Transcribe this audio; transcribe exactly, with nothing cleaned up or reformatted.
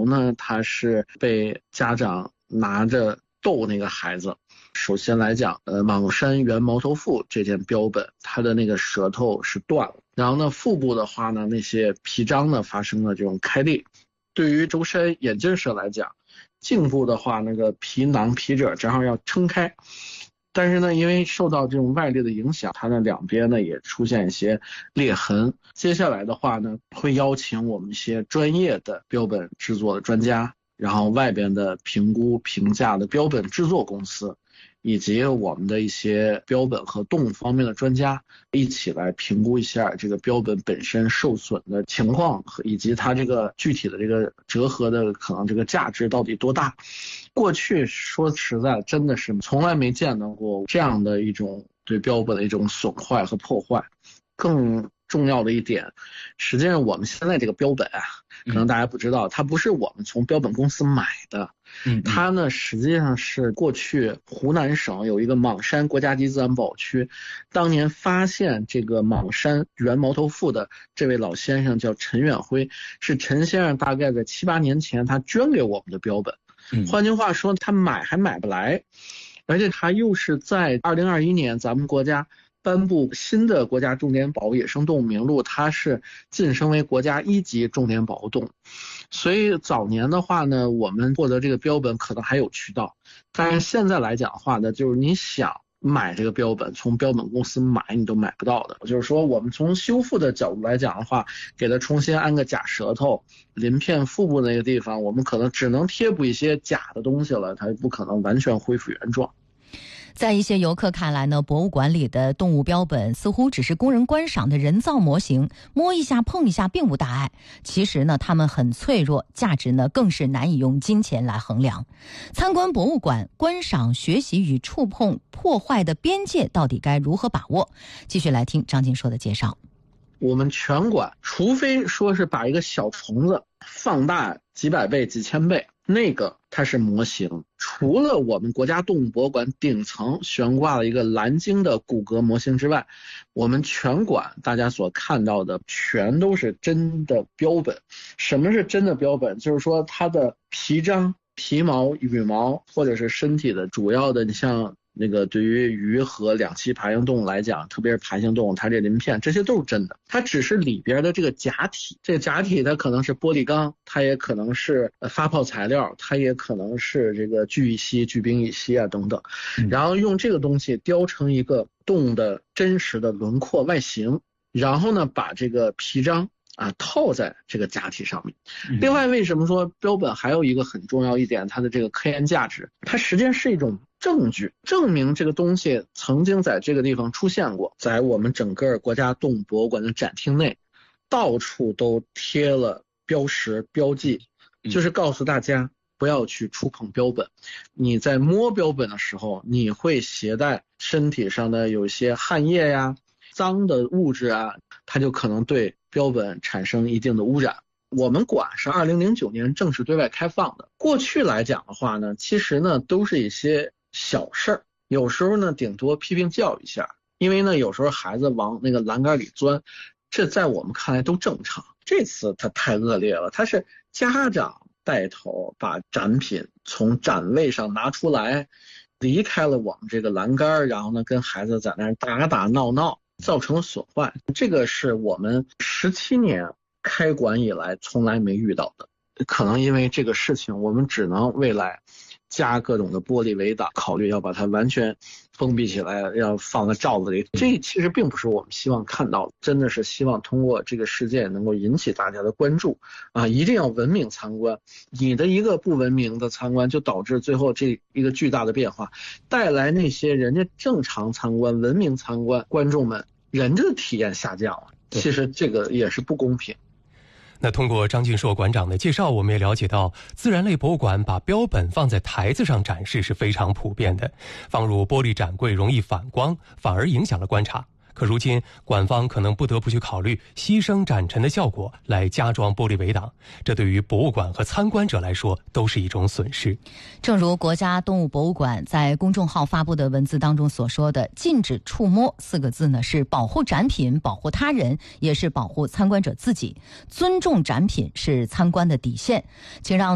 呢，它是被家长拿着逗那个孩子。首先来讲，呃，莽山原毛头妇这件标本，它的那个舌头是断了，然后呢，腹部的话呢，那些皮章呢发生了这种开裂。对于舟山眼镜蛇来讲，颈部的话，那个皮囊皮褶正好要撑开，但是呢，因为受到这种外力的影响，它的两边呢也出现一些裂痕。接下来的话呢，会邀请我们一些专业的标本制作的专家，然后外边的评估评价的标本制作公司，以及我们的一些标本和动物方面的专家一起来评估一下这个标本本身受损的情况，以及它这个具体的这个折合的可能这个价值到底多大。过去说实在真的是从来没见到过这样的一种对标本的一种损坏和破坏。更重要的一点，实际上我们现在这个标本啊，可能大家不知道，它不是我们从标本公司买的，嗯，它呢实际上是过去湖南省有一个莽山国家级自然保护区，当年发现这个莽山原毛头妇的这位老先生叫陈远辉，是陈先生大概在七八年前他捐给我们的标本，嗯，换句话说他买还买不来，而且他又是在二零二一年咱们国家颁布新的国家重点保护野生动物名录，它是晋升为国家一级重点保护动物。所以早年的话呢，我们获得这个标本可能还有渠道，但是现在来讲的话呢，就是你想买这个标本，从标本公司买你都买不到的。就是说我们从修复的角度来讲的话，给它重新安个假舌头，鳞片腹部那个地方，我们可能只能贴补一些假的东西了，它不可能完全恢复原状。 在一些游客看来呢，博物馆里的动物标本似乎只是供人观赏的人造模型，摸一下碰一下并无大碍。其实呢，它们很脆弱，价值呢更是难以用金钱来衡量。参观博物馆，观赏、学习与触碰破坏的边界到底该如何把握？继续来听张静说的介绍。 我们全馆除非说是把一个小虫子放大几百倍几千倍，那个它是模型。除了我们国家动物博物馆顶层悬挂了一个蓝鲸的骨骼模型之外，我们全馆大家所看到的全都是真的标本。什么是真的标本？就是说它的皮章、皮毛、羽毛，或者是身体的主要的，你像那个对于鱼和两栖爬行动物来讲，特别是爬行动物，它这鳞片这些都是真的，它只是里边的这个假体，这个假体它可能是玻璃钢，它也可能是发泡材料，它也可能是这个聚乙烯、聚丙乙烯啊等等，然后用这个东西雕成一个动物的真实的轮廓外形，然后呢把这个皮章啊，套在这个假体上面。另外，为什么说标本还有一个很重要一点，它的这个科研价值，它实际上是一种证据，证明这个东西曾经在这个地方出现过。在我们整个国家动物博物馆的展厅内，到处都贴了标识标记，就是告诉大家不要去触碰标本。你在摸标本的时候，你会携带身体上的有一些汗液呀、脏的物质啊，它就可能对标本产生一定的污染。我们馆是二零零九年正式对外开放的。过去来讲的话呢，其实呢都是一些小事儿，有时候呢顶多批评教育一下，因为呢有时候孩子往那个栏杆里钻，这在我们看来都正常。这次它太恶劣了，它是家长带头把展品从展位上拿出来，离开了我们这个栏杆，然后呢跟孩子在那儿打打闹闹，造成了损坏。这个是我们十七年开馆以来从来没遇到的。可能因为这个事情，我们只能未来加各种的玻璃围挡，考虑要把它完全封闭起来，要放在罩子里。这其实并不是我们希望看到的，真的是希望通过这个事件能够引起大家的关注啊！一定要文明参观，你的一个不文明的参观，就导致最后这一个巨大的变化，带来那些人家正常参观、文明参观观众们人家的体验下降了。其实这个也是不公平。 那通过张俊硕馆长的介绍，我们也了解到，自然类博物馆把标本放在台子上展示是非常普遍的，放入玻璃展柜容易反光，反而影响了观察。可如今馆方可能不得不去考虑牺牲展陈的效果来加装玻璃围挡，这对于博物馆和参观者来说都是一种损失。 正如国家动物博物馆在公众号发布的文字当中所说的，禁止触摸四个字呢，是保护展品、保护他人，也是保护参观者自己。尊重展品是参观的底线，请让